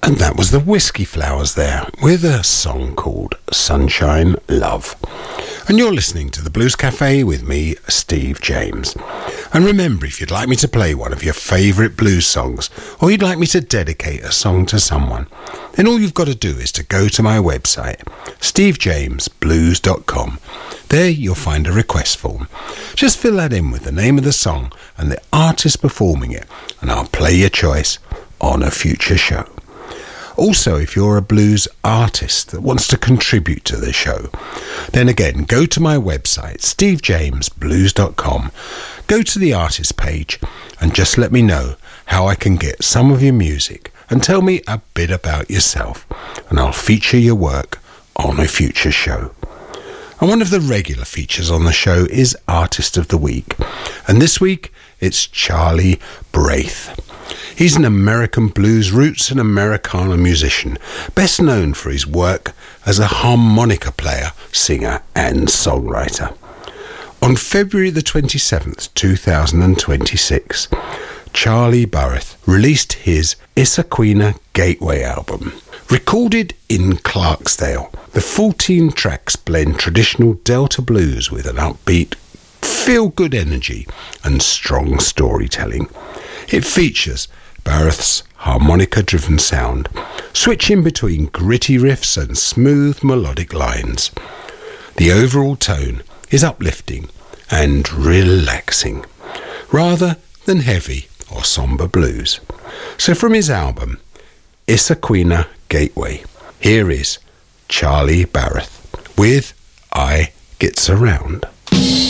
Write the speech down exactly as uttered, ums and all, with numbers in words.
And that was the Whiskey Flowers there, with a song called Sunshine Love. And you're listening to the Blues Cafe with me, Steve James. And remember, if you'd like me to play one of your favourite blues songs, or you'd like me to dedicate a song to someone, then all you've got to do is to go to my website, steve james blues dot com. There you'll find a request form. Just fill that in with the name of the song and the artist performing it, and I'll play your choice on a future show. Also, if you're a blues artist that wants to contribute to the show, then again, go to my website, steve james blues dot com, go to the artist page, and just let me know how I can get some of your music, and tell me a bit about yourself, and I'll feature your work on a future show. And one of the regular features on the show is Artist of the Week, and this week it's Charlie Braith. He's an American blues roots and Americana musician, best known for his work as a harmonica player, singer and songwriter. On February the twenty-seventh, two thousand twenty-six, Charlie Braith released his Issaquena Gateway album. Recorded in Clarksdale, the fourteen tracks blend traditional Delta blues with an upbeat, feel-good energy and strong storytelling. It features Braith's harmonica-driven sound, switching between gritty riffs and smooth melodic lines. The overall tone is uplifting and relaxing, rather than heavy or somber blues. So from his album, Issaquena Gateway, here is Charlie Braith with I Gets Around.